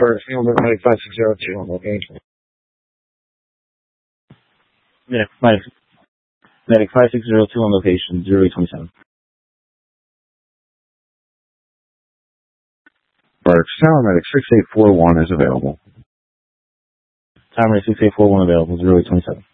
First, Medic 5602 on location. Medic 5602 on location, 0827. First, Tower Medic 6841 is available. Tower Medic 6841 available, 0827.